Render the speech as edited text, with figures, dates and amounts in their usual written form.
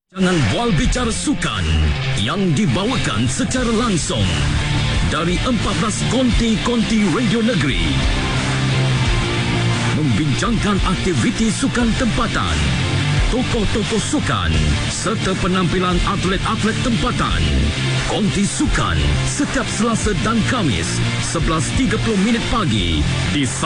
Jangan bual bicara sukan yang dibawakan secara langsung dari 14 konti-konti radio negeri. Membincangkan aktiviti sukan tempatan, tokoh-tokoh sukan serta penampilan atlet-atlet tempatan. Konti sukan setiap Selasa dan Khamis 11.30 pagi di